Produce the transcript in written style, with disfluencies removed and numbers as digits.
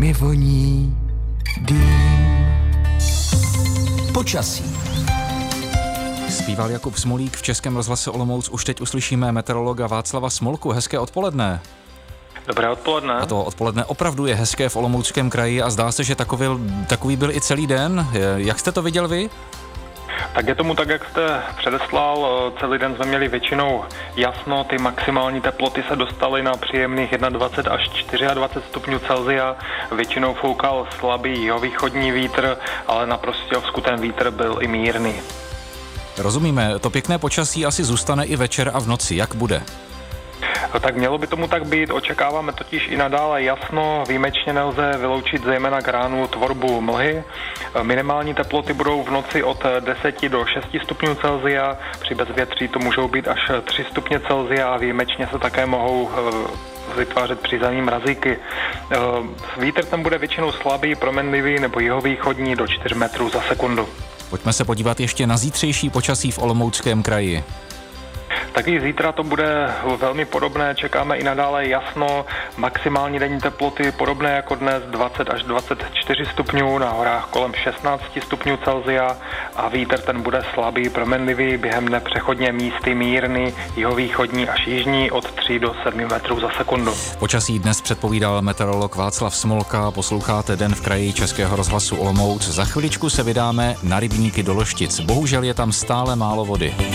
mi voní dým. Počasí. Zpíval Jakub Smolík v Českém rozhlase Olomouc. Už teď uslyšíme meteorologa Václava Smolku. Hezké odpoledne. Dobré odpoledne. A to odpoledne opravdu je hezké v Olomouckém kraji a zdá se, že takový byl i celý den. Jak jste to viděl vy? Tak je tomu tak, jak jste předeslal. Celý den jsme měli většinou jasno, ty maximální teploty se dostaly na příjemných 21 až 24 stupňů Celsia. Většinou foukal slabý jihovýchodní vítr, ale na Prostějovsku ten vítr byl i mírný. Rozumíme, to pěkné počasí asi zůstane i večer a v noci. Jak bude? Tak mělo by tomu tak být, očekáváme totiž i nadále jasno, výjimečně nelze vyloučit zejména k ránu tvorbu mlhy. Minimální teploty budou v noci od 10 do 6 stupňů Celsia, při bezvětří to můžou být až 3 stupně Celsia a výjimečně se také mohou vytvářet přízemní mrazíky. Vítr tam bude většinou slabý, proměnlivý nebo jihovýchodní do 4 metrů za sekundu. Pojďme se podívat ještě na zítřejší počasí v Olomouckém kraji. Taky zítra to bude velmi podobné, čekáme i nadále jasno, maximální denní teploty podobné jako dnes 20 až 24 stupňů, na horách kolem 16 stupňů Celsia a vítr ten bude slabý, proměnlivý, během dne přechodně místy mírný, jihovýchodní až jižní od 3 do 7 metrů za sekundu. Počasí dnes předpovídal meteorolog Václav Smolka, posloucháte Den v kraji Českého rozhlasu Olomouc. Za chviličku se vydáme na rybníky do Loštic, bohužel je tam stále málo vody.